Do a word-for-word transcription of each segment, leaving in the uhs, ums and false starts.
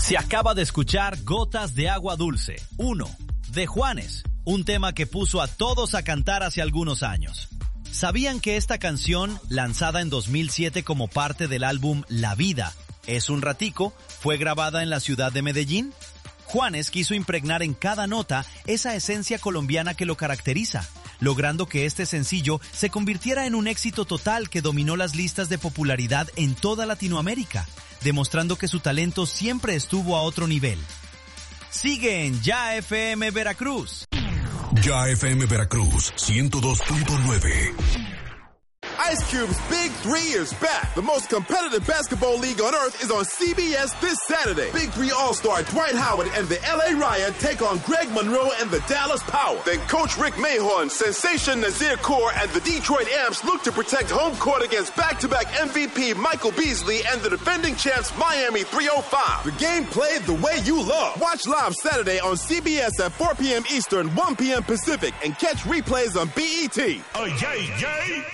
Se acaba de escuchar Gotas de Agua Dulce, uno, de Juanes, un tema que puso a todos a cantar hace algunos años. ¿Sabían que esta canción, lanzada en dos mil siete como parte del álbum La Vida, es un ratico, fue grabada en la ciudad de Medellín? Juanes quiso impregnar en cada nota esa esencia colombiana que lo caracteriza, logrando que este sencillo se convirtiera en un éxito total que dominó las listas de popularidad en toda Latinoamérica, demostrando que su talento siempre estuvo a otro nivel. Sigue en Ya F M Veracruz. Ya F M Veracruz, ciento dos punto nueve. Ice Cube's Big Three is back. The most competitive basketball league on earth is on C B S this Saturday. Big Three All-Star Dwight Howard and the L A Riot take on Greg Monroe and the Dallas Power. Then Coach Rick Mahorn, Sensation Nazir Kaur, and the Detroit Amps look to protect home court against back-to-back M V P Michael Beasley and the defending champs Miami three oh five. The game played the way you love. Watch live Saturday on C B S at four p.m. Eastern, one p.m. Pacific, and catch replays on B E T. Oh, yay, yay!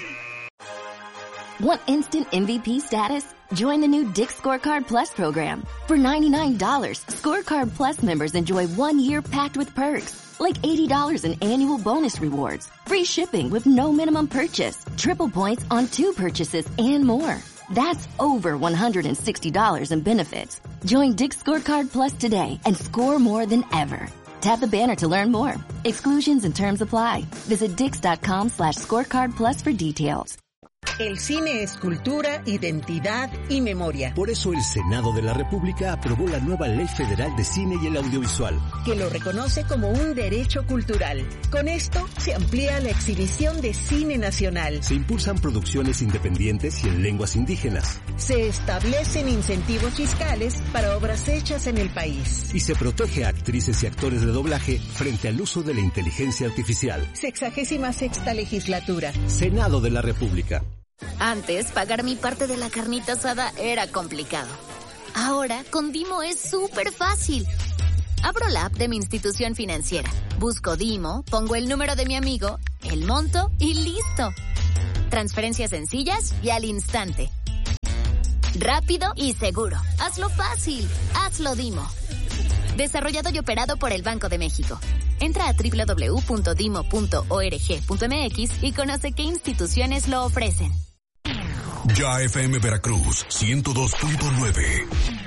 Want instant M V P status? Join the new Dick's Scorecard Plus program. For ninety-nine dollars, Scorecard Plus members enjoy one year packed with perks, like eighty dollars in annual bonus rewards, free shipping with no minimum purchase, triple points on two purchases, and more. That's over one hundred sixty dollars in benefits. Join Dick's Scorecard Plus today and score more than ever. Tap the banner to learn more. Exclusions and terms apply. Visit dix.com slash scorecard plus for details. El cine es cultura, identidad y memoria. Por eso el Senado de la República aprobó la nueva Ley Federal de Cine y el Audiovisual, que lo reconoce como un derecho cultural. Con esto se amplía la exhibición de cine nacional. Se impulsan producciones independientes y en lenguas indígenas. Se establecen incentivos fiscales para obras hechas en el país. Y se protege a actrices y actores de doblaje frente al uso de la inteligencia artificial. Sexagésima sexta legislatura. Senado de la República. Antes, pagar mi parte de la carnita asada era complicado. Ahora, con Dimo es súper fácil. Abro la app de mi institución financiera, busco Dimo, pongo el número de mi amigo, el monto y listo. Transferencias sencillas y al instante. Rápido y seguro. Hazlo fácil. Hazlo Dimo. Desarrollado y operado por el Banco de México. Entra a doble u doble u doble u punto dimo punto org punto m x y conoce qué instituciones lo ofrecen. Ya F M Veracruz, ciento dos punto nueve.